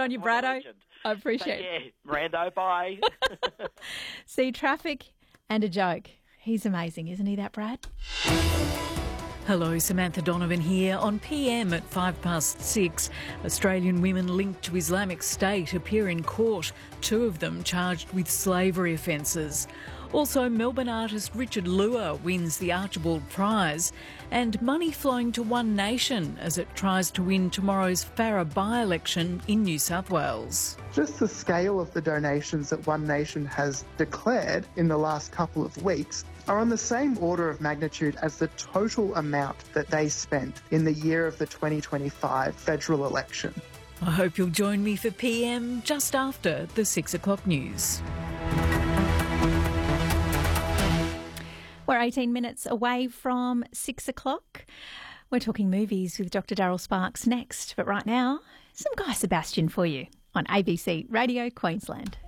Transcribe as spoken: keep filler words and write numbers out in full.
on you, What a Brado. legend. I appreciate Take it. care, Rando. Bye. See, traffic and a joke. He's amazing, isn't he, that Brad? Hello, Samantha Donovan here. On P M at five past six, Australian women linked to Islamic State appear in court, two of them charged with slavery offences. Also, Melbourne artist Richard Lua wins the Archibald Prize, and money flowing to One Nation as it tries to win tomorrow's Farrer by-election in New South Wales. Just the scale of the donations that One Nation has declared in the last couple of weeks are on the same order of magnitude as the total amount that they spent in the year of the twenty twenty-five federal election. I hope you'll join me for P M just after the six o'clock news. We're eighteen minutes away from six o'clock. We're talking movies with Doctor Daryl Sparks next. But right now, some Guy Sebastian for you on A B C Radio Queensland.